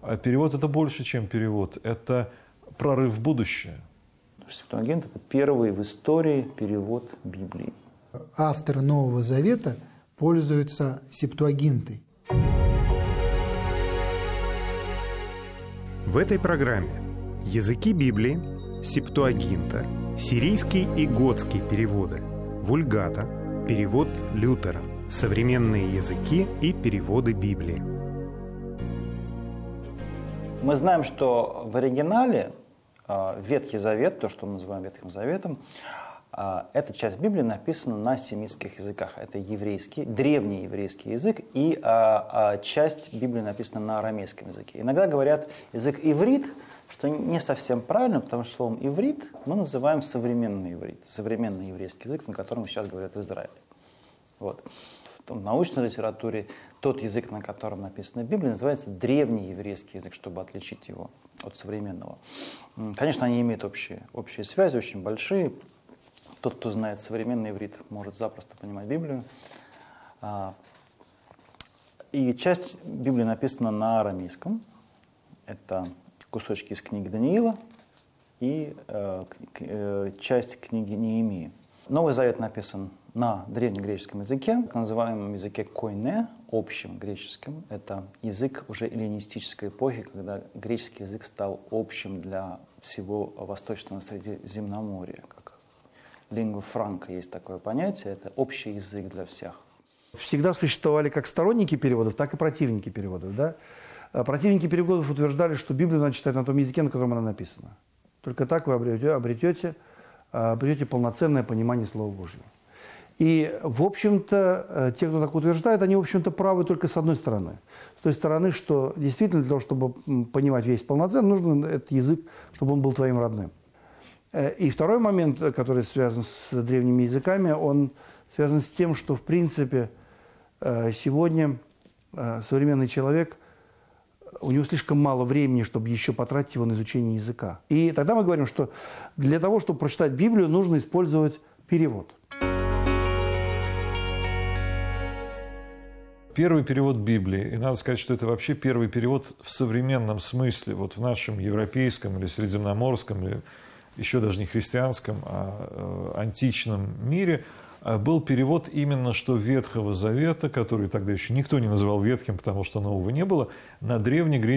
А перевод – это больше, чем перевод. Это прорыв в будущее. Септуагинт – это первый в истории перевод Библии. Авторы Нового Завета пользуются Септуагинтой. В этой программе языки Библии, Септуагинта, сирийский и готский переводы, Вульгата, перевод Лютера, современные языки и переводы Библии. Мы знаем, что в оригинале Ветхий Завет, то, что мы называем Ветхим Заветом, эта часть Библии написана на семитских языках. Это еврейский, древний еврейский язык, и часть Библии написана на арамейском языке. Иногда говорят язык иврит, что не совсем правильно, потому что словом иврит мы называем современный иврит, современный еврейский язык, на котором сейчас говорят в Израиле. Вот. В научной литературе тот язык, на котором написана Библия, называется древний еврейский язык, чтобы отличить его от современного. Конечно, они имеют общие связи, очень большие. Тот, кто знает современный иврит, может запросто понимать Библию. И часть Библии написана на арамейском. Это кусочки из книги Даниила и часть книги Неемии. Новый Завет написан на древнегреческом языке, так называемом языке койне, общем греческом. Это язык уже эллинистической эпохи, когда греческий язык стал общим для всего Восточного Средиземноморья. Как лингва франка есть такое понятие, это общий язык для всех. Всегда существовали как сторонники переводов, так и противники переводов. Да? Противники переводов утверждали, что Библию надо читать на том языке, на котором она написана. Только так вы обретете полноценное понимание Слова Божьего. И, в общем-то, те, кто так утверждает, они, в общем-то, правы только с одной стороны. С той стороны, что действительно для того, чтобы понимать весь полноценно, нужен этот язык, чтобы он был твоим родным. И второй момент, который связан с древними языками, он связан с тем, что, в принципе, сегодня современный человек, у него слишком мало времени, чтобы еще потратить его на изучение языка. И тогда мы говорим, что для того, чтобы прочитать Библию, нужно использовать перевод. Первый перевод Библии, и надо сказать, что это вообще первый перевод в современном смысле, вот в нашем европейском или средиземноморском, или еще даже не христианском, а античном мире, был перевод именно что Ветхого Завета, который тогда еще никто не называл ветхим, потому что нового не было, на древнегреческий